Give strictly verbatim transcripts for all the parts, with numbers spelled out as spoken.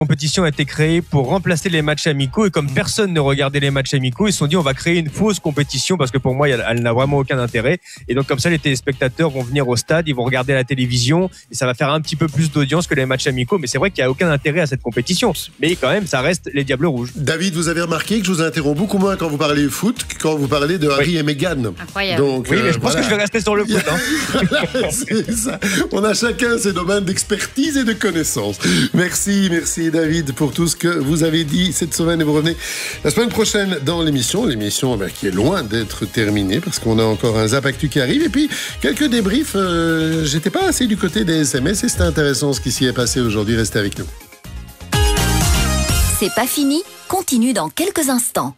compétition a été créée pour remplacer les matchs amicaux et comme personne ne regardait les matchs amicaux, ils se sont dit on va créer une fausse compétition parce que pour moi elle n'a vraiment aucun intérêt et donc comme ça les téléspectateurs vont venir au stade, ils vont regarder la télévision et ça va faire un petit peu plus d'audience que les matchs amicaux, mais c'est vrai qu'il n'y a aucun intérêt à cette compétition, mais quand même ça reste les Diables Rouges. David, vous avez remarqué que je vous interromps beaucoup moins quand vous parlez foot que quand vous parlez de Harry oui. et Meghan. Incroyable. Donc, oui, mais euh, je pense voilà. que je vais rester sur le foot. Hein. C'est ça. On a chacun ses domaines d'expertise et de connaissances. Merci, merci David pour tout ce que vous avez dit cette semaine et vous revenez la semaine prochaine dans l'émission. L'émission ben, qui est loin d'être terminée parce qu'on a encore un Zap Actu qui arrive et puis quelques débriefs. Euh, j'étais pas assez du côté des S M S et c'était intéressant ce qui s'y est passé aujourd'hui. Restez avec nous. C'est pas fini, continue dans quelques instants.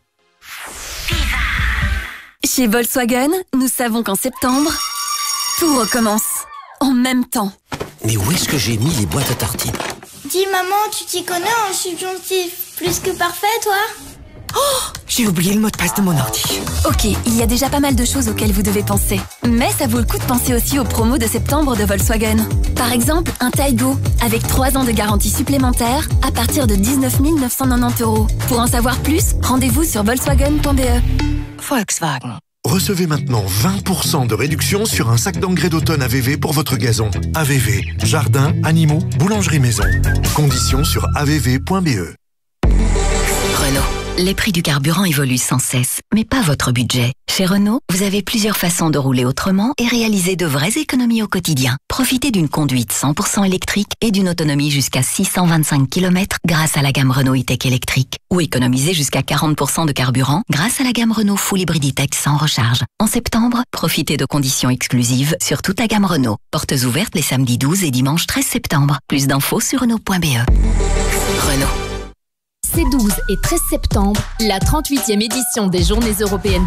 Chez Volkswagen, nous savons qu'en septembre, tout recommence. En même temps. Mais où est-ce que j'ai mis les boîtes à tartines? Dis maman, tu t'y connais en subjonctif plus que parfait, toi? Oh, j'ai oublié le mot de passe de mon ordi. Ok, il y a déjà pas mal de choses auxquelles vous devez penser. Mais ça vaut le coup de penser aussi aux promos de septembre de Volkswagen. Par exemple, un Taigo, avec trois ans de garantie supplémentaire, à partir de dix-neuf mille neuf cent quatre-vingt-dix euros. Pour en savoir plus, rendez-vous sur volkswagen point b e. Volkswagen. Recevez maintenant vingt pour cent de réduction sur un sac d'engrais d'automne A V V pour votre gazon. A V V, jardin, animaux, boulangerie maison. Conditions sur a v v point b e. Renault. Les prix du carburant évoluent sans cesse, mais pas votre budget. Chez Renault, vous avez plusieurs façons de rouler autrement et réaliser de vraies économies au quotidien. Profitez d'une conduite cent pour cent électrique et d'une autonomie jusqu'à six cent vingt-cinq kilomètres grâce à la gamme Renault E-Tech électrique. Ou économisez jusqu'à quarante pour cent de carburant grâce à la gamme Renault Full Hybrid E-Tech sans recharge. En septembre, profitez de conditions exclusives sur toute la gamme Renault. Portes ouvertes les samedis douze et dimanche treize septembre. Plus d'infos sur renault point b e. Renault. Ces douze et treize septembre, la trente-huitième édition des Journées européennes